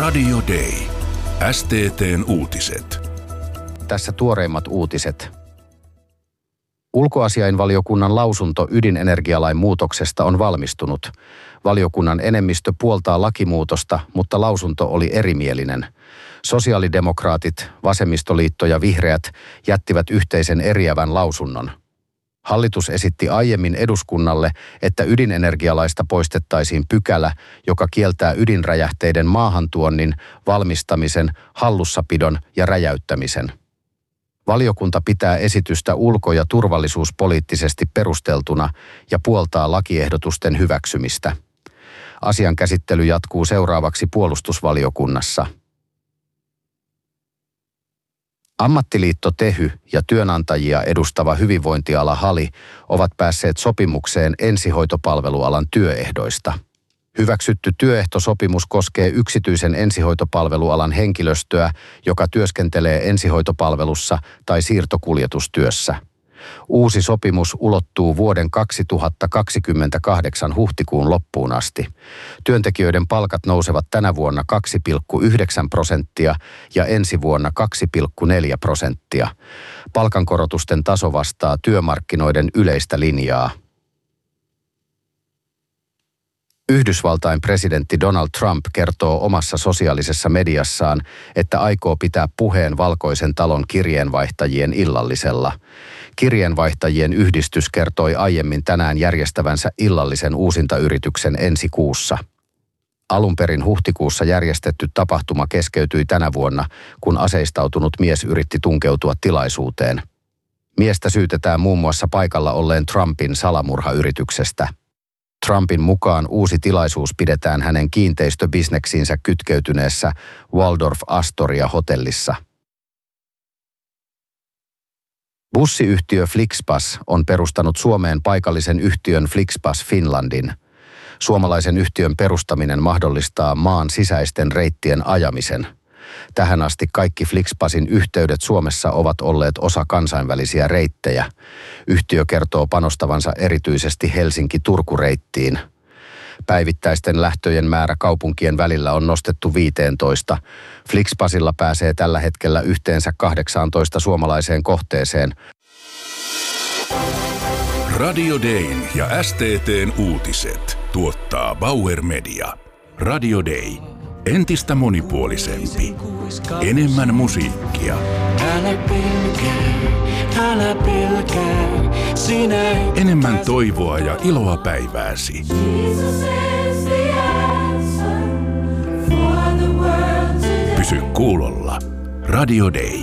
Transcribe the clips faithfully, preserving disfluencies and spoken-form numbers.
Radio Day. S T T:n uutiset. Tässä tuoreimmat uutiset. Ulkoasiainvaliokunnan lausunto ydinenergialain muutoksesta on valmistunut. Valiokunnan enemmistö puoltaa lakimuutosta, mutta lausunto oli erimielinen. Sosiaalidemokraatit, vasemmistoliitto ja vihreät jättivät yhteisen eriävän lausunnon. Hallitus esitti aiemmin eduskunnalle, että ydinenergialaista poistettaisiin pykälä, joka kieltää ydinräjähteiden maahantuonnin, valmistamisen, hallussapidon ja räjäyttämisen. Valiokunta pitää esitystä ulko- ja turvallisuuspoliittisesti perusteltuna ja puoltaa lakiehdotusten hyväksymistä. Asian käsittely jatkuu seuraavaksi puolustusvaliokunnassa. Ammattiliitto Tehy ja työnantajia edustava hyvinvointiala HALI ovat päässeet sopimukseen ensihoitopalvelualan työehdoista. Hyväksytty työehtosopimus koskee yksityisen ensihoitopalvelualan henkilöstöä, joka työskentelee ensihoitopalvelussa tai siirtokuljetustyössä. Uusi sopimus ulottuu vuoden kaksituhattakaksikymmentäkahdeksan huhtikuun loppuun asti. Työntekijöiden palkat nousevat tänä vuonna kaksi pilkku yhdeksän prosenttia ja ensi vuonna kaksi pilkku neljä prosenttia. Palkankorotusten taso vastaa työmarkkinoiden yleistä linjaa. Yhdysvaltain presidentti Donald Trump kertoo omassa sosiaalisessa mediassaan, että aikoo pitää puheen Valkoisen talon kirjeenvaihtajien illallisella. Kirjeenvaihtajien yhdistys kertoi aiemmin tänään järjestävänsä illallisen uusintayrityksen ensi kuussa. Alun perin huhtikuussa järjestetty tapahtuma keskeytyi tänä vuonna, kun aseistautunut mies yritti tunkeutua tilaisuuteen. Miestä syytetään muun muassa paikalla olleen Trumpin salamurhayrityksestä. Trumpin mukaan uusi tilaisuus pidetään hänen kiinteistöbisneksiinsä kytkeytyneessä Waldorf Astoria-hotellissa. Bussiyhtiö Flixbus on perustanut Suomeen paikallisen yhtiön Flixbus Finlandin. Suomalaisen yhtiön perustaminen mahdollistaa maan sisäisten reittien ajamisen. Tähän asti kaikki Flixbusin yhteydet Suomessa ovat olleet osa kansainvälisiä reittejä. Yhtiö kertoo panostavansa erityisesti Helsinki-Turku-reittiin. Päivittäisten lähtöjen määrä kaupunkien välillä on nostettu viisitoista. Flixbusilla pääsee tällä hetkellä yhteensä kahdeksaantoista suomalaiseen kohteeseen. Radio Dayn ja S T T:n uutiset tuottaa Bauer Media. Radio Day. Entistä monipuolisempi. Enemmän musiikkia. Älä pelkää, älä pelkää, sinä Enemmän toivoa ja iloa päivääsi. Pysy kuulolla. Radio Day.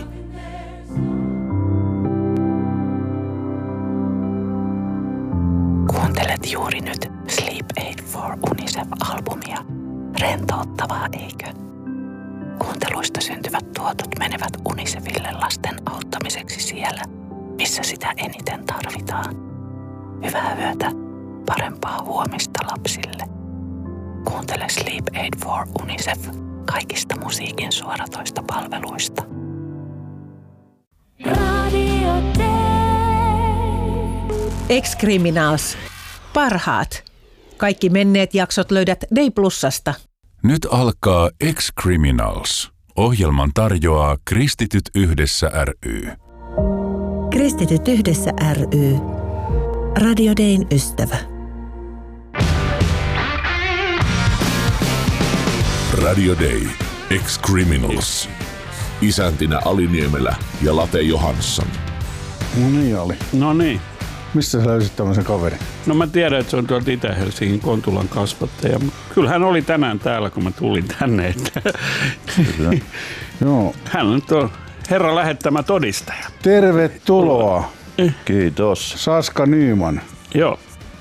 Kuuntelet juuri nyt Sleep Aid for UNICEF-albumia. Rentouttavaa, eikö? Kuunteluista syntyvät tuotot menevät UNICEFille lasten auttamiseksi siellä, missä sitä eniten tarvitaan. Hyvää yötä, parempaa huomista lapsille. Kuuntele Sleep Aid for UNICEF kaikista musiikin suoratoista palveluista. Radio Ex-Criminals. Parhaat. Kaikki menneet jaksot löydät Day Plusasta. Nyt alkaa Ex-Criminals. Ohjelman tarjoaa Kristityt yhdessä ry. Kristityt yhdessä ry. Radio Dayn ystävä. Radio Day. Ex-Criminals. Isäntinä Ali Niemelä ja Late Johansson. No niin oli. No niin. Mistä sä löysit tämmöisen kaverin? No mä tiedän, että se on tuolta Itä-Helsingin Kontulan kasvattaja. Kyllä hän oli tänään täällä, kun mä tulin tänne. Joo. Hän on tuo herra lähettämä todistaja. Tervetuloa. Kiitos. Saska Nyman. Joo.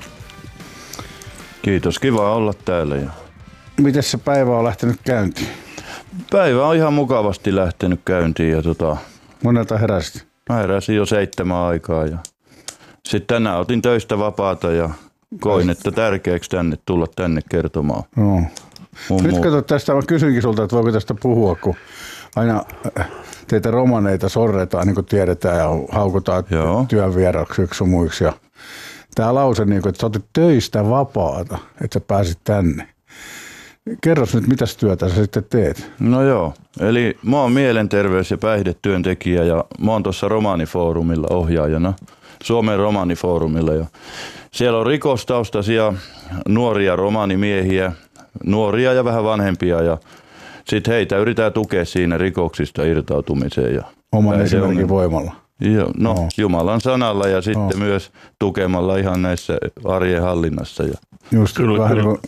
Kiitos, kiva olla täällä. Miten se päivä on lähtenyt käyntiin? Päivä on ihan mukavasti lähtenyt käyntiin. Ja tota, monelta heräsit? Mä heräsin jo seitsemän aikaa. Ja sitten tänään otin töistä vapaata ja koin, että tärkeäksi tänne tulla tänne kertomaan. Joo. Nyt kato tästä, mä kysyinkin sulta, että voiko tästä puhua, kun aina teitä romaneita sorretaan, niin kuin tiedetään, ja haukutaan työn vieraksi yksi muiksi. Ja tämä lause, niin kuin, että sä otit töistä vapaata, että sä pääsit tänne. Kerros nyt, mitäs työtä sä sitten teet? No joo, eli mä oon mielenterveys- ja päihdetyöntekijä ja mä oon tuossa Romanifoorumilla ohjaajana, Suomen Romanifoorumilla. Ja siellä on rikostaustaisia nuoria romanimiehiä, nuoria ja vähän vanhempia ja sitten heitä yritetään tukea siinä rikoksista irtautumiseen. Ja oman esimerkin voimalla. Joo, no, no Jumalan sanalla ja sitten no. myös tukemalla ihan näissä arjen hallinnassa. Ja just kyllä, vähän kyllä.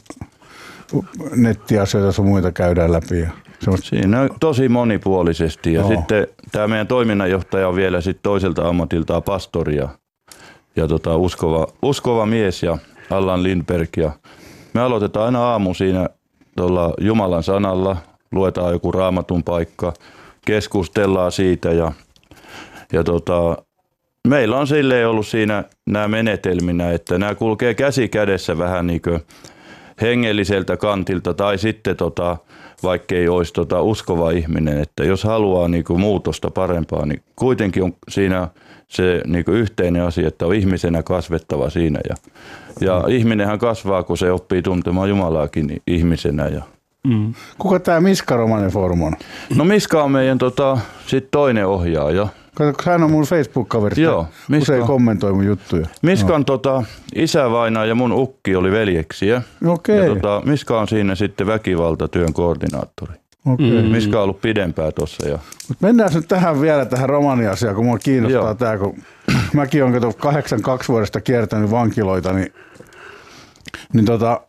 Nettiasioita sun muita käydään läpi. Ja siinä on tosi monipuolisesti ja no. sitten tämä meidän toiminnanjohtaja on vielä sit toiselta ammatiltaan pastoria ja tota, uskova, uskova mies ja Allan Lindberg. Ja me aloitetaan aina aamu siinä tuolla Jumalan sanalla, luetaan joku raamatun paikka, keskustellaan siitä ja, ja tota, meillä on silleen ollut siinä nämä menetelminä, että nämä kulkee käsi kädessä vähän niin kuin hengelliseltä kantilta tai sitten tota, vaikka ei olisi tota uskova ihminen, että jos haluaa niinku muutosta parempaa, niin kuitenkin on siinä se niinku yhteinen asia, että on ihmisenä kasvettava siinä. Ja, ja mm. ihminenhän kasvaa, kun se oppii tuntemaan Jumalaakin ihmisenä. Ja mm. Kuka tämä Miska Romaniforum on? No Miska on meidän tota, sit toinen ohjaaja. Katsotko, hän on mun Facebook-kaverista. Joo, Miska, usein kommentoi mun juttuja. Miskan no. tota, isävainaa ja mun ukki oli veljeksiä. Okay. Ja tota, Miska on siinä sitten väkivaltatyön koordinaattori. Okay. Miska on ollut pidempään tuossa. Ja mut mennään nyt tähän vielä tähän romaniasiaan, kun mua kiinnostaa Joo. tää, kun mäkin olen kato kahdeksankymmentäkaksi vuodesta kiertänyt vankiloita, niin, niin tota,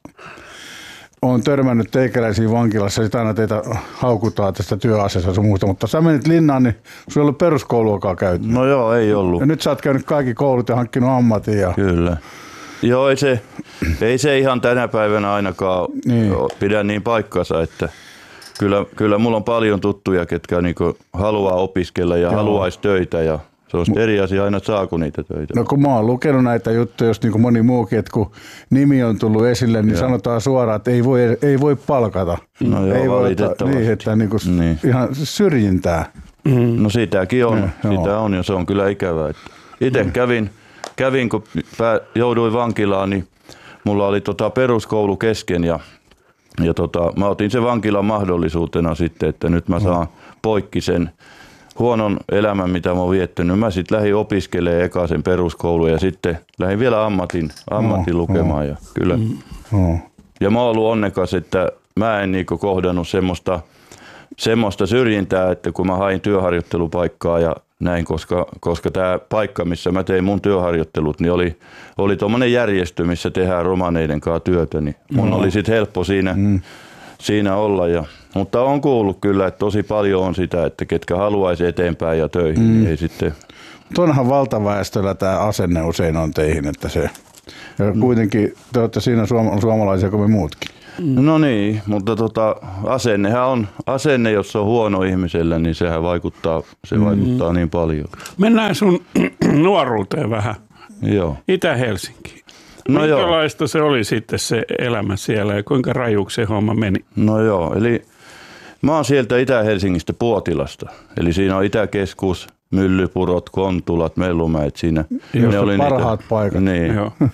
olen törmännyt teikäläisiin vankilassa, sitten aina teitä haukutaan tästä työasiassa sun muuta, mutta sä menit linnaan, niin sulla ei ollut peruskouluakaan käynyt. No joo, ei ollut. Ja nyt sä oot käynyt kaikki koulut ja hankkinut ammatin. Ja kyllä. Joo, ei se, ei se ihan tänä päivänä ainakaan niin. pidä niin paikkansa, että kyllä, kyllä mulla on paljon tuttuja, ketkä niinku haluaa opiskella ja joo. haluaisi töitä ja se on eri asia aina, saako niitä töitä. No kun mä oon lukenut näitä juttuja, jos niin kuin moni muukin, että kun nimi on tullut esille, niin joo. sanotaan suoraan, että ei voi, ei voi palkata. No joo, ei valitettavasti. Niin, että niin kuin niin. ihan syrjintää. Mm. No sitäkin on, ne, sitä joo. on ja se on kyllä ikävää. Itse mm. kävin, kävin, kun pää, jouduin vankilaan, niin mulla oli tota peruskoulu kesken ja, ja tota, mä otin sen vankilan mahdollisuutena sitten, että nyt mä saan mm. poikki sen huonon elämän, mitä mä oon viettänyt. Mä sitten lähdin opiskelemaan eka sen peruskoulun ja sitten lähdin vielä ammatin, ammatin no, lukemaan. No. Ja, kyllä. No. ja mä oon ollut onnekas, että mä en niinku kohdannut semmoista, semmoista syrjintää, että kun mä hain työharjoittelupaikkaa ja näin, koska, koska tämä paikka, missä mä tein mun työharjoittelut, niin oli, oli tuommoinen järjestö, missä tehdään romaneiden kanssa työtä. Niin mun no. oli sitten helppo siinä, mm. siinä olla. Ja, mutta on kuullut kyllä, että tosi paljon on sitä, että ketkä haluaisi eteenpäin ja töihin, mm. niin ei sitten. Tuonhan valtaväestöllä tämä asenne usein on teihin, että se, ja kuitenkin te olette siinä suom- suomalaisia kuin me muutkin. No niin, mutta tota, asennehan on, asenne, jos on huono ihmisellä, niin sehän vaikuttaa, se mm. vaikuttaa niin paljon. Mennään sun nuoruuteen vähän. Joo. Itä-Helsinki. No Minkälaista joo. se oli sitten se elämä siellä ja kuinka rajuksi se homma meni? No joo, eli mä oon sieltä Itä-Helsingistä Puotilasta. Eli siinä on Itäkeskus, Myllypurot, Kontulat, Mellumäet siinä. Just ne oli parhaat niitä paikat. Niin.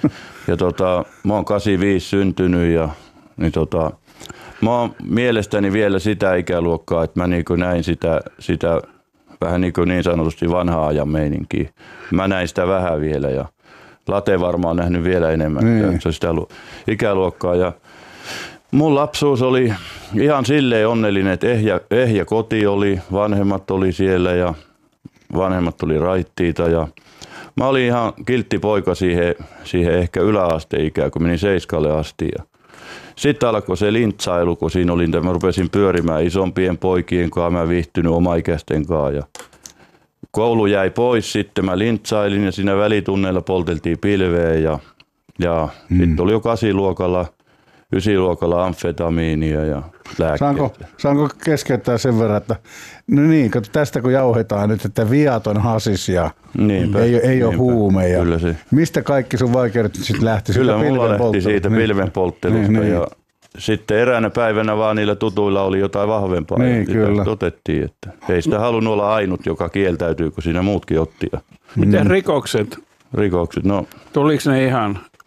Ja tota, mä oon kahdeksankymmentäviisi syntynyt ja niin tota, mä oon mielestäni vielä sitä ikäluokkaa, että mä niin näin sitä, sitä vähän niin, niin sanotusti vanhaa ajan meininkiä. Mä näin sitä vähän vielä ja Late varmaan on nähnyt vielä enemmän niin. Se sitä ikäluokkaa. Ja mun lapsuus oli ihan silleen onnellinen, että ehjä, ehjä koti oli, vanhemmat oli siellä ja vanhemmat oli raittiita ja mä olin ihan kiltti poika siihen, siihen ehkä yläasteikään, kun menin seiskalle asti. Ja sitten alkoi se lintsailu, kun siinä olin, mä rupesin pyörimään isompien poikien kanssa, mä viihtynyt omaikäisten kanssa. Ja koulu jäi pois, sitten mä lintsailin ja siinä välitunneilla polteltiin pilveä ja, ja hmm. sitten oli jo kasiluokalla, ysiluokalla amfetamiinia ja lääkkeitä. Saanko, saanko keskeyttää sen verran, että no niin, tästä kun jauhetaan nyt, että viaton hasis ja niinpä, ei, ei ole huume. Ja mistä kaikki sun vaikeudet sitten lähti? Kyllä mulla lähti siitä pilvenpolttelusta niin, ja niin. Sitten eräänä päivänä vaan niillä tutuilla oli jotain vahvempaa. Niin, kyllä. Totettiin, että ei sitä halunnut olla ainut, joka kieltäytyy, kun siinä muutkin otti. Miten mm. rikokset? Rikokset, no. Tuliko ne ihan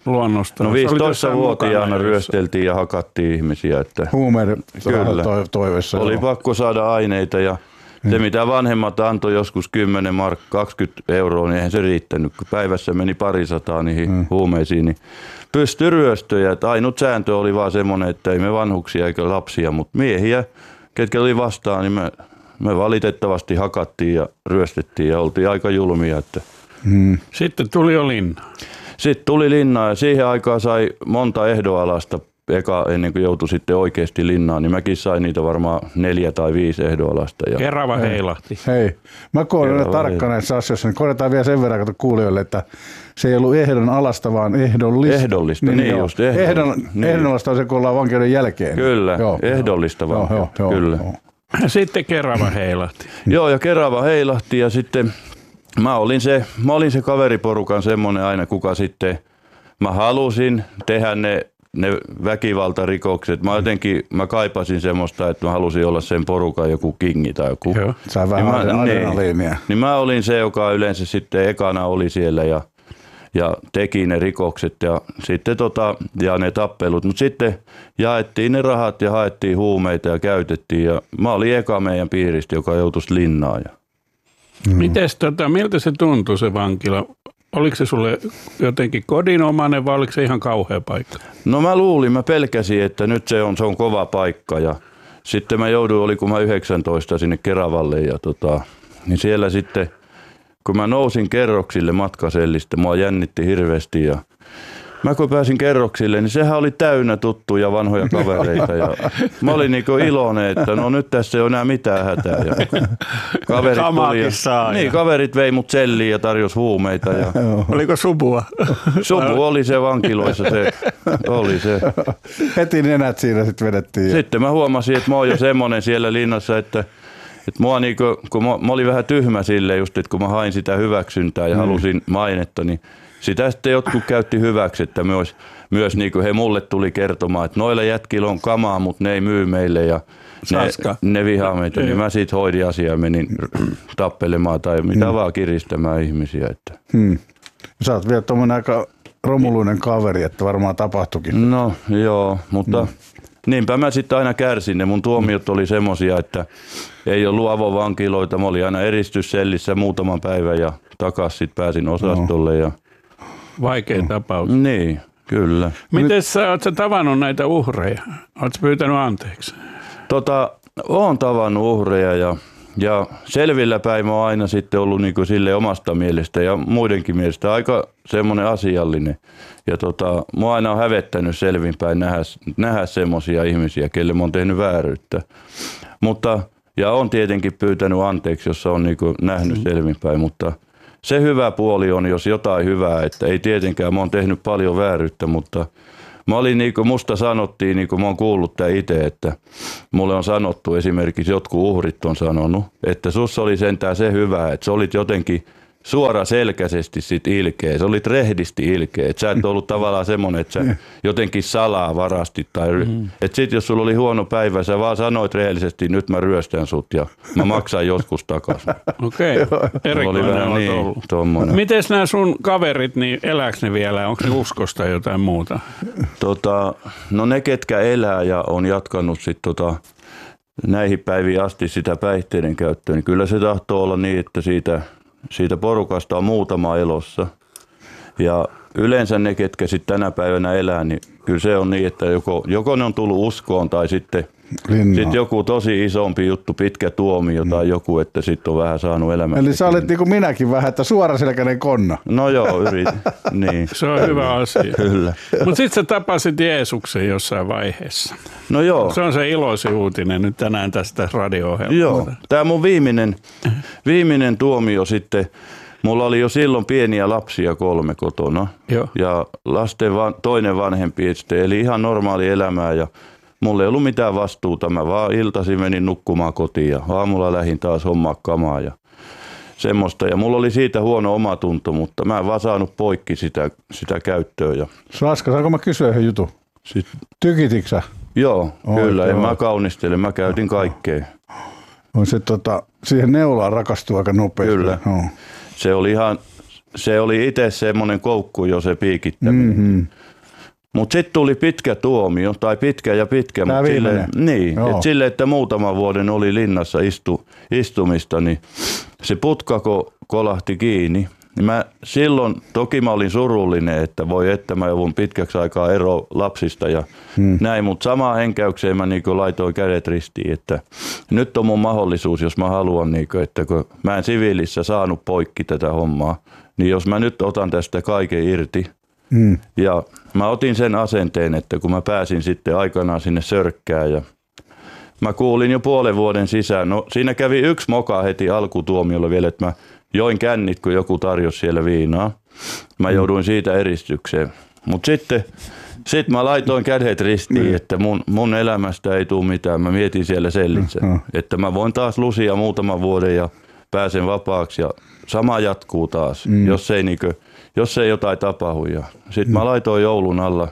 luonnosta? No viisitoistavuotiaana ryösteltiin ja hakattiin ihmisiä. Että huumeiden kyllä. toiveessa. Oli joo. pakko saada aineita ja se hmm. mitä vanhemmat antoi joskus kymmenen mark, kaksikymmentä euroa, niin eihän se riittänyt. Kun päivässä meni parisataa niihin hmm. huumeisiin, niin pystyi ryöstöjä. Että ainut sääntö oli vaan semmoinen, että ei me vanhuksia eikä lapsia, mutta miehiä, ketkä oli vastaan, niin me, me valitettavasti hakattiin ja ryöstettiin ja oltiin aika julmia. Että hmm. Sitten tuli jo linna. Sitten tuli linna ja siihen aikaan sai monta ehdonalasta eka ennen kuin joutui sitten oikeasti linnaan, niin mäkin sain niitä varmaan neljä tai viisi ehdonalasta. Ja Kerava heilahti. Hei, mä kuulen tarkkaan näissä asioissa, niin korjataan vielä sen verran kuulijoille, että se ei ollut ehdon alasta, vaan ehdollista. Ehdollista, niin, niin just. Ehdon, ehdon, niin. Ehdonalasta on se, kun ollaan vankeuden jälkeen. Kyllä, joo, ehdollista vaan. Joo, joo, kyllä. Joo. Sitten Kerava heilahti. Joo, ja Kerava heilahti ja sitten mä olin se, mä olin se kaveriporukan semmoinen aina, kuka sitten, mä halusin tehdä ne ne väkivaltarikokset. Mä jotenkin, mä kaipasin semmoista, että mä halusin olla sen porukan joku kingi tai joku. Joo, sai vähän niin mä, adrenaliinia. Niin, niin mä olin se, joka yleensä sitten ekana oli siellä ja, ja teki ne rikokset ja sitten tota, ja ne tappelut. Mutta sitten jaettiin ne rahat ja haettiin huumeita ja käytettiin ja mä olin eka meidän piiristä, joka joutuisi linnaan. Ja mm. Mites tota, miltä se tuntui se vankila? Oliko se sulle jotenkin kodinomainen vai oliko se ihan kauhea paikka? No mä luulin, mä pelkäsin, että nyt se on, se on kova paikka ja sitten mä jouduin, oli kun mä yhdeksäntoista sinne Keravalle ja tota, niin siellä sitten, kun mä nousin kerroksille matkasellistä, mua jännitti hirveästi ja mä kun pääsin kerroksille, niin sehän oli täynnä tuttuja vanhoja kavereita ja mä olin niinku iloinen, että no nyt tässä ei ole enää mitään hätää. Ja kaverit, tuli ja, saa, niin, ja. kaverit vei mut selliin ja tarjosi huumeita. Ja oliko subua? Supu oli se vankiloissa, se oli se. Heti nenät siinä sitten vedettiin. Sitten mä huomasin, että mä oon jo semmoinen siellä linnassa, että että mua niinku, kun mä, mä olin vähän tyhmä silleen just, että kun mä hain sitä hyväksyntää ja mm. halusin mainetta, niin sitä sitten jotkut käytti hyväksi, että myös, myös niin kuin he mulle tuli kertomaan, että noilla jätkillä on kamaa, mutta ne ei myy meille ja ne, ne vihaa meitä. Niin mä siitä hoidin asiaa ja menin tappelemaan tai mitä hmm. vaan kiristämään ihmisiä. Että. Hmm. Sä oot vielä tommoinen aika romuluinen kaveri, että varmaan tapahtuikin. No joo, mutta hmm. niinpä mä sitten aina kärsin. Ne mun tuomiot oli semmosia, että ei ollut avovankiloita. Mä olin aina eristyssellissä muutaman päivän ja takas sitten pääsin osastolle ja vaikea mm. tapaus. Niin, kyllä. Miten sä, oot sä tavannut näitä uhreja? Oot sä pyytänyt anteeksi? Tota, oon tavannut uhreja ja, ja selvillä päin mä oon aina sitten ollut niin kuin sille omasta mielestä ja muidenkin mielestä aika semmoinen asiallinen. Ja tota, mua aina on hävettänyt selvinpäin nähdä, nähdä semmoisia ihmisiä, kelle mä oon tehnyt vääryyttä. Mutta, ja on tietenkin pyytänyt anteeksi, jos on niin kuin nähnyt selvinpäin, mutta se hyvä puoli on, jos jotain hyvää, että ei tietenkään, mä oon tehnyt paljon vääryyttä, mutta mä olin niin kuin musta sanottiin, niin kuin mä oon kuullut tää itse, että mulle on sanottu, esimerkiksi jotkut uhrit on sanonut, että sussa oli sentään se hyvä, että sä olit jotenkin suoraselkäisesti sit ilkeä, sä olit rehdisti ilkeä, että sä et ollut tavallaan semmoinen, että sä jotenkin salaa varastit tai mm. että sit jos sulla oli huono päivä, sä vaan sanoit rehellisesti, nyt mä ryöstän sut ja mä maksan joskus takaisin. Okei, okay. Erikoinen niin, ollut. Mites nämä sun kaverit, niin elääkö ne vielä, onko ne uskosta jotain muuta? Tota, no ne ketkä elää ja on jatkanut sit tota näihin päiviin asti sitä päihteiden käyttöä, niin kyllä se tahtoo olla niin, että siitä Siitä porukasta on muutama elossa ja yleensä ne, ketkä sitten tänä päivänä elää, niin kyllä se on niin, että joko, joko ne on tullut uskoon tai sitten sit joku tosi isompi juttu, pitkä tuomio tai mm. joku, että sitten on vähän saanut elämästä. Eli sä olet niin kuin minäkin vähän, että suoraselkäinen konna. No joo, yritin. Niin. Se on hyvä asia. Kyllä. Mutta sitten sä tapasit Jeesuksen jossain vaiheessa. No joo. Se on se iloisin uutinen nyt tänään tästä radio-ohjelmasta. Joo, tämä mun viimeinen, viimeinen tuomio sitten. Mulla oli jo silloin pieniä lapsia kolme kotona. Joo. Ja lasten van, toinen vanhempi sitten, eli ihan normaali elämää ja mulla ei ollut mitään vastuuta. Mä vaan iltaisin menin nukkumaan kotiin ja aamulla lähdin taas hommaa kamaa ja semmoista. Ja mulla oli siitä huono omatunto, mutta mä en vaan saanut poikki sitä, sitä käyttöä. Ja Saska, saanko mä kysyä yhden jutun? Tykititkö sä? Joo, Oi, kyllä. En mä kaunistele. Mä käytin kaikkea. On se tota, siihen neulaan rakastuu aika nopeasti. Kyllä. No. Se oli ihan se oli itse semmoinen koukku jo se piikittäminen. Mm-hmm. Mutta sitten tuli pitkä tuomio, tai pitkä ja pitkä, mutta sille, niin, et sille, että muutaman vuoden oli linnassa istu, istumista, niin se putkako kolahti kiinni. Niin mä silloin, toki mä olin surullinen, että voi että mä joudun pitkäksi aikaa ero lapsista ja hmm. näin, mutta samaan henkäykseen mä niin laitoin kädet ristiin, että nyt on mun mahdollisuus, jos mä haluan, niin kuin, että kun mä en siviilissä saanut poikki tätä hommaa, niin jos mä nyt otan tästä kaiken irti, hmm. ja mä otin sen asenteen, että kun mä pääsin sitten aikanaan sinne Sörkkään ja mä kuulin jo puolen vuoden sisään, no siinä kävi yksi moka heti alkutuomiolla vielä, että mä join kännit, kun joku tarjosi siellä viinaa. Mä jouduin siitä eristykseen. Mutta sitten sit mä laitoin kädet ristiin, että mun, mun elämästä ei tule mitään. Mä mietin siellä sellissä, että mä voin taas lusia muutaman vuoden ja pääsen vapaaksi. Ja sama jatkuu taas, mm. jos, ei niinkö, jos ei jotain tapahdu. Sitten mä laitoin joulun alla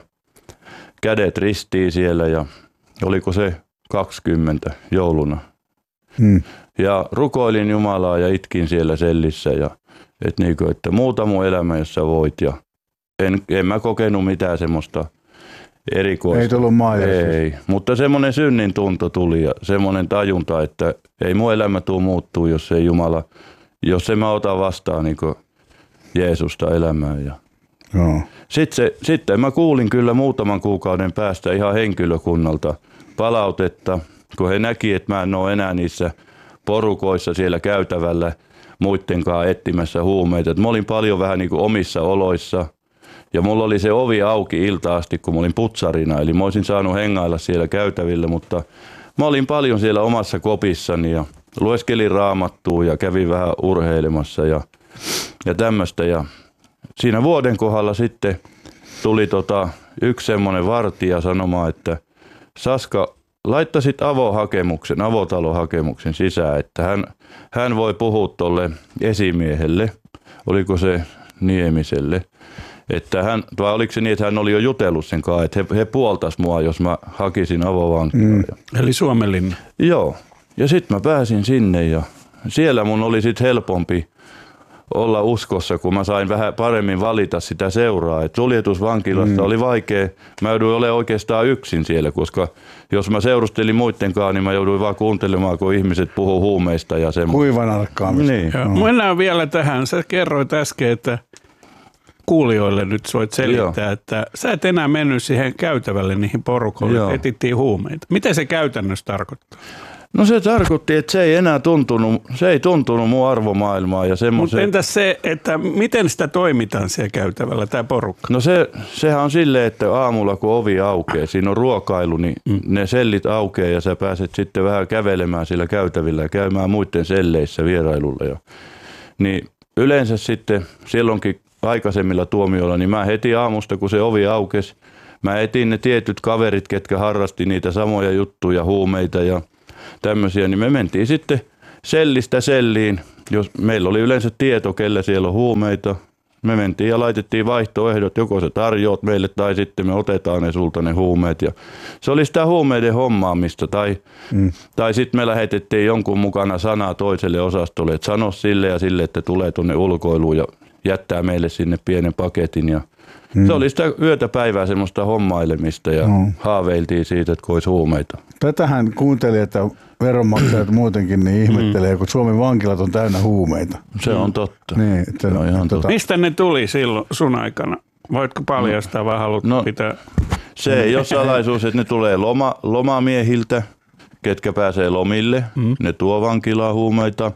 kädet ristiin siellä ja oliko se kaksikymmentä jouluna. Mm. Ja rukoilin Jumalaa ja itkin siellä sellissä, ja, et niinku, että muuta mun elämä, jos sä voit. Ja en, en mä kokenut mitään semmoista erikoista. Ei tullut maailmasta. Ei, mutta semmoinen synnin tunto tuli ja semmoinen tajunta, että ei mun elämä tule muuttuu, jos ei Jumala, jos en mä ota vastaan niinku Jeesusta elämään. Ja no. Sitten, se, sitten mä kuulin kyllä muutaman kuukauden päästä ihan henkilökunnalta palautetta, kun he näki, että mä en ole enää niissä porukoissa siellä käytävällä muittenkaan etsimässä huumeita. Et mä olin paljon vähän niin kuin omissa oloissa ja mulla oli se ovi auki ilta asti, kun mä olin putsarina. Eli mä olisin saanut hengailla siellä käytävillä, mutta mä olin paljon siellä omassa kopissani ja lueskelin raamattua ja kävin vähän urheilemassa ja, ja tämmöistä. Ja siinä vuoden kohdalla sitten tuli tota yksi semmoinen vartija sanomaan, että Saska, laittaisit avohakemuksen, avotalohakemuksen sisään, että hän, hän voi puhua tuolle esimiehelle, oliko se Niemiselle, että hän, vai oliko se niin, että hän oli jo jutellut sen kanssa, että he, he puoltas mua, jos mä hakisin avovankilaan. Mm. Eli Suomenlinna. Joo, ja sitten mä pääsin sinne ja siellä mun oli sitten helpompi olla uskossa, kun mä sain vähän paremmin valita sitä seuraa. Et suljetusvankilasta mm. oli vaikea. Mä jouduin olemaan oikeastaan yksin siellä, koska jos mä seurustelin muittenkaan, niin mä jouduin vaan kuuntelemaan, kun ihmiset puhuu huumeista ja semmoista. Kuivan arkkaamista. Niin. No. Mennään vielä tähän. Sä kerroit äsken, että kuulijoille nyt soit selittää, Joo. että sä et enää mennyt siihen käytävälle niihin porukoille, etittiin huumeita. Mitä se käytännössä tarkoittaa? No se tarkoitti, että se ei enää tuntunut, se ei tuntunut mun arvomaailmaa ja semmoisen. Mutta entäs se, että miten sitä toimitaan siellä käytävällä, tämä porukka? No se, sehän on silleen, että aamulla kun ovi aukeaa, siinä on ruokailu, niin mm. ne sellit aukeaa ja sä pääset sitten vähän kävelemään sillä käytävillä ja käymään muiden selleissä vierailulla. Ja, niin yleensä sitten silloinkin aikaisemmilla tuomioilla, niin mä heti aamusta, kun se ovi aukesi, mä etin ne tietyt kaverit, ketkä harrasti niitä samoja juttuja, huumeita ja tämmöisiä, niin me mentiin sitten sellistä selliin, jos meillä oli yleensä tieto, kellä siellä on huumeita. Me mentiin ja laitettiin vaihtoehdot, joko sä tarjoat meille tai sitten me otetaan ne sulta ne huumeet. Ja se oli sitä huumeiden hommaamista tai, mm. tai sitten me lähetettiin jonkun mukana sanaa toiselle osastolle, että sano sille ja sille, että tulee tuonne ulkoiluun ja jättää meille sinne pienen paketin. Ja mm. se oli sitä yötä päivää semmoista hommailemista ja mm. haaveiltiin siitä, että olisi huumeita. Tätähän kuuntelijat ja veronmaksajat muutenkin niin ihmettelee, mm. kun Suomen vankilat on täynnä huumeita. Se on totta. Niin, että, no, ihan tota... Mistä ne tuli silloin sun aikana? Voitko paljastaa vai haluat no, pitää? Se ei ole salaisuus, että ne tulee loma, lomamiehiltä, ketkä pääsee lomille. Mm. Ne tuo vankilaan huumeita.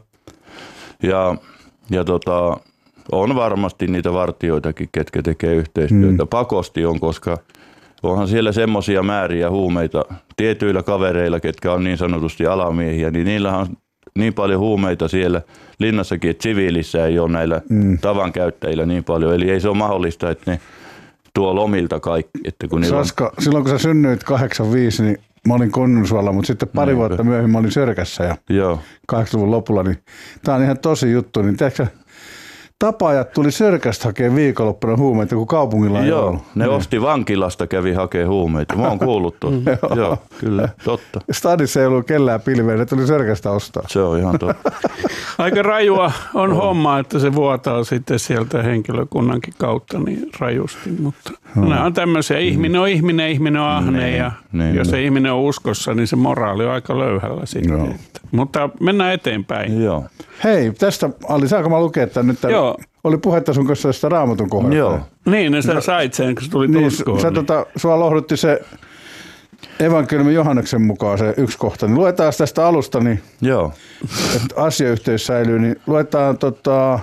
Ja, ja tota, on varmasti niitä vartijoitakin, ketkä tekee yhteistyötä. Mm. Pakosti on, koska onhan siellä semmoisia määriä huumeita tietyillä kavereilla, ketkä on niin sanotusti alamiehiä, niin niillä on niin paljon huumeita siellä linnassakin, että siviilissä ei ole näillä mm. tavankäyttäjillä niin paljon. Eli ei se ole mahdollista, että ne tuo lomilta kaikki. Että kun Saska, on... silloin kun sä synnyit kahdeksankymmentäviisi, niin mä olin Konnunsuolla, mutta sitten pari Näinpä. vuotta myöhemmin mä olin Sörkässä ja Joo. kahdeksankymmentäluvun lopulla. Niin tää on ihan tosi juttu. Niin tiedätkö, tapaajat tuli Sörkästä hakemaan viikonloppuna huumeita, kun kaupungilla ei Joo, ollut. ne niin. osti vankilasta, kävi hakemaan huumeita. Mä oon kuullut tuosta. Joo, kyllä, totta. Stadissa ei ollut kellään pilveä, ne tuli Sörkästä ostaa. Se on ihan totta. Aika rajua on homma, että se vuotaa sitten sieltä henkilökunnankin kautta niin rajusti, mutta hmm. nämä on tämmöisiä. Ihminen on ihminen, ihminen on ahne niin, ja niin, jos se ihminen on uskossa, niin se moraali on aika löyhällä sitten. No. Mutta mennään eteenpäin. Joo. Hei, tästä Ali, saanko mä lukea tämän nyt? Tämän? Joo. Oli puhetta sun kanssa tästä Raamatun kohdasta. Joo. Niin, no sä no, sait sen, kun sä tulit niin, uskoon. Sä, niin. tota, sua lohdutti se evankeliumi Johanneksen mukaan se yksi kohta. Niin luetaan tästä alusta, niin, Joo. että asiayhteys säilyy. Niin luetaan, tota,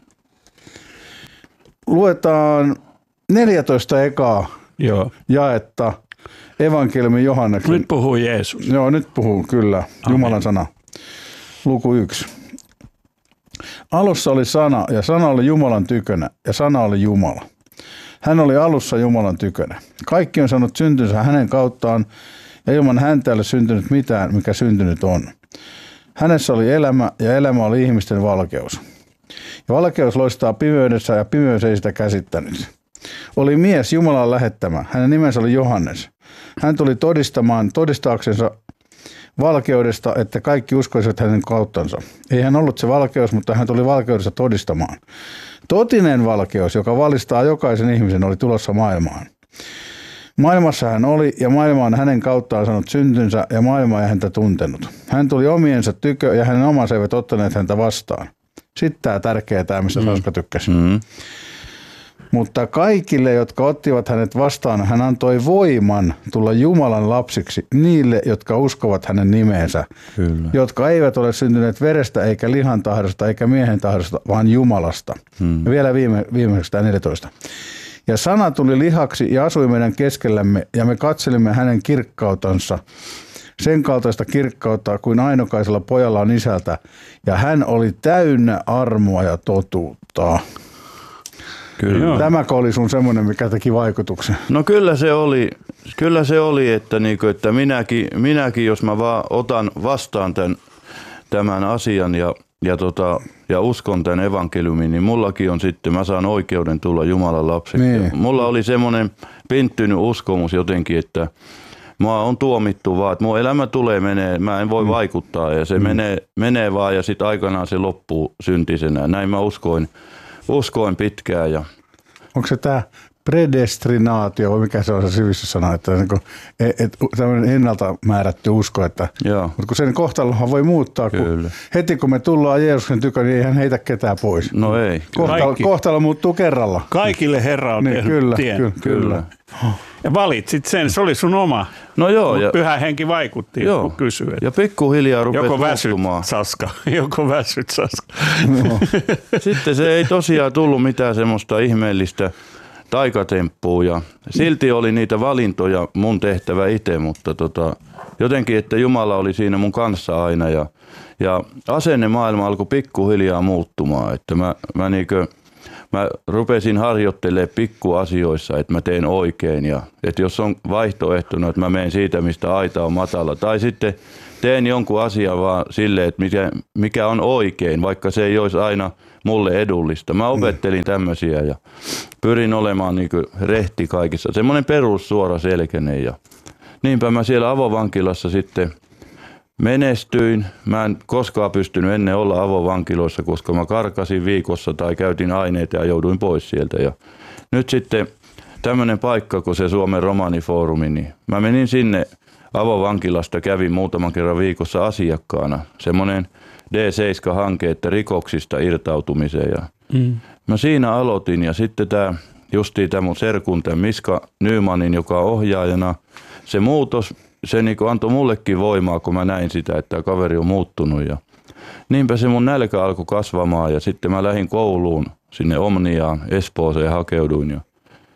luetaan neljätoista ekaa Joo. jaetta evankeliumi Johanneksen. Nyt puhuu Jeesus. Joo, nyt puhuu kyllä. Amen. Jumalan sana. Luku yksi. Alussa oli sana, ja sana oli Jumalan tykönä, ja sana oli Jumala. Hän oli alussa Jumalan tykönä. Kaikki on saanut syntynsä hänen kauttaan, ja ilman häntä ei ole syntynyt mitään, mikä syntynyt on. Hänessä oli elämä, ja elämä oli ihmisten valkeus. Ja valkeus loistaa pimeydessä, ja pimeys ei sitä käsittänyt. Oli mies Jumalan lähettämä, hänen nimensä oli Johannes. Hän tuli todistamaan todistaaksensa valkeudesta, että kaikki uskoisivat hänen kauttansa. Ei hän ollut se valkeus, mutta hän tuli valkeudessa todistamaan. Totinen valkeus, joka valistaa jokaisen ihmisen, oli tulossa maailmaan. Maailmassa hän oli, ja maailma on hänen kauttaan saanut syntynsä, ja maailma ei häntä tuntenut. Hän tuli omiensa tykö, ja hänen omansa eivät ottaneet häntä vastaan. Sitten tämä tärkeä, tämä mistä mm. Saska tykkäsi. Mm. Mutta kaikille, jotka ottivat hänet vastaan, hän antoi voiman tulla Jumalan lapsiksi niille, jotka uskovat hänen nimeensä, Kyllä. jotka eivät ole syntyneet verestä eikä lihan tahdosta eikä miehen tahdosta, vaan Jumalasta. Hmm. Ja vielä viime, viimeiseksi tämä neljätoista. Ja sana tuli lihaksi ja asui meidän keskellämme, ja me katselimme hänen kirkkautansa, sen kaltaista kirkkautta kuin ainokaisella pojalla on isältä, ja hän oli täynnä armoa ja totuutta. Kyllä. Tämäkö oli sun semmoinen, mikä teki vaikutuksen? No kyllä se oli, kyllä se oli että, niinku, että minäkin, minäkin, jos mä vaan otan vastaan tämän, tämän asian ja, ja, tota, ja uskon tämän evankeliumin, niin mullakin on sitten, mä saan oikeuden tulla Jumalan lapseksi. Niin. Mulla oli semmoinen pinttynyt uskomus jotenkin, että mä on tuomittu vaan, että mun elämä tulee menee, mä en voi mm. vaikuttaa ja se mm. menee, menee vaan ja sitten aikanaan se loppuu syntisenä. Näin mä uskoin. Uskoin pitkään. Ja onko se tämä predestinaatio, vai mikä se on se sivistyssana, että et, et, tämmöinen ennalta määrätty usko, että mutta kun sen kohtalohan voi muuttaa, kun heti kun me tullaan Jeesuksen tykö, niin ei hän heitä ketään pois. No ei. Kohtalo, kohtalo muuttuu kerralla. Kaikille Herra on niin, tehnyt kyllä, tien. Kyllä, kyllä. Ja valitsit sen, se oli sun oma. No joo. Ja Pyhä henki vaikutti, joo. kun kysyi. Ja pikkuhiljaa rupesi joko väsyt, muuttumaan. Saska, joko väsyt, Saska. No. Sitten se ei tosiaan tullut mitään semmoista ihmeellistä taikatemppua ja silti oli niitä valintoja mun tehtävä itse, mutta tota, jotenkin, että Jumala oli siinä mun kanssa aina ja, ja asennemaailma alkoi pikkuhiljaa muuttumaan, että mä, mä, niinkö, mä rupesin harjoittelemaan pikkuasioissa, että mä teen oikein ja että jos on vaihtoehtona, että mä menen siitä, mistä aita on matala tai sitten teen jonkun asian vaan silleen, että mikä, mikä on oikein, vaikka se ei olisi aina mulle edullista. Mä opettelin tämmöisiä ja pyrin olemaan niin kuin rehti kaikissa. Semmoinen perus suora selkeinen ja niinpä mä siellä avovankilassa sitten menestyin. Mä en koskaan pystynyt ennen olla avovankiloissa, koska mä karkasin viikossa tai käytin aineita ja jouduin pois sieltä. Ja nyt sitten tämmöinen paikka, kun se Suomen Romanifoorumi, niin mä menin sinne avovankilasta, kävin muutaman kerran viikossa asiakkaana. Semmoinen D seitsemän hanke, että rikoksista irtautumiseen. Ja mm. mä siinä aloitin ja sitten tämä justiin tämä mun serkun, tämän Miska Nymanin, joka on ohjaajana, se muutos, se niinku antoi mullekin voimaa, kun mä näin sitä, että tämä kaveri on muuttunut. Ja niinpä se mun nälkä alkoi kasvamaan ja sitten mä lähdin kouluun sinne Omniaan, Espooseen hakeuduin. Ja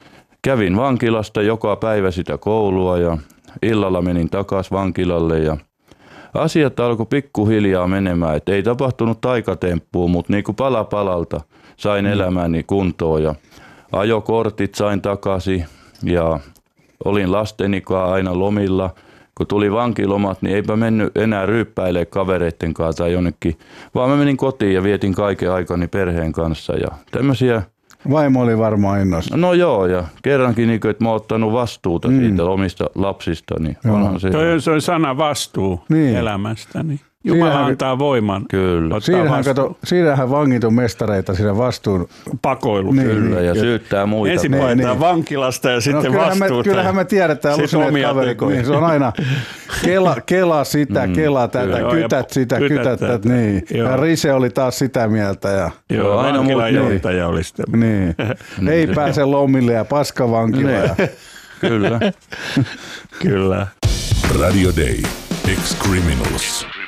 kävin vankilasta joka päivä sitä koulua ja illalla menin takaisin vankilalle ja asiat alkoi pikkuhiljaa menemään, että ei tapahtunut taikatemppua, mutta niin kuin pala palalta sain elämäni kuntoon ja ajokortit sain takaisin ja olin lastenikaan aina lomilla, kun tuli vankilomat, niin eipä mennyt enää ryyppäilee kavereitten kanssa tai jonnekin, vaan mä menin kotiin ja vietin kaiken aikani perheen kanssa ja tämmöisiä. Vaimo oli varmaan innossa. No joo, ja kerrankin, niin kuin, että mä oon ottanut vastuuta mm. siitä omista lapsista. Niin se... Toi on, se on sana vastuu niin. elämästä. Niin. Jumala siinähän, antaa voiman. Kyllä. Siinähän, kato, siinähän vangit on mestareita siinä vastuun. Pakoilu. Niin, kyllä, ja syyttää muita. Ensin niin, niin. vankilasta ja no, sitten kyllähän vastuuta. Me, kyllähän me tiedetään, kaverit, niin, se on aina kela, kela sitä, mm, kela tätä, kyllä, kytät sitä, kytät tätä. Niin. Ja Rise oli taas sitä mieltä. Ja, joo, aina vankilan johtaja oli sitä. Niin. Ei pääse lomille ja paskavankila. Niin. Kyllä. Kyllä. Radio Day. Ex-Criminals.